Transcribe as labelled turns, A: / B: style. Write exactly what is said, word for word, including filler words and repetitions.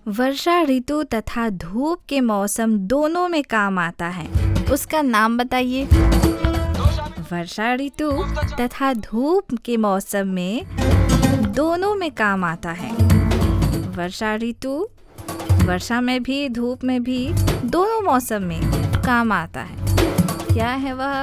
A: वर्षा ऋतु तथा धूप के मौसम दोनों में काम आता है, उसका नाम बताइए। वर्षा ऋतु तथा धूप के मौसम में दोनों में काम आता है। वर्षा ऋतु वर्षा में भी धूप में भी दोनों मौसम में काम आता है। क्या है वह?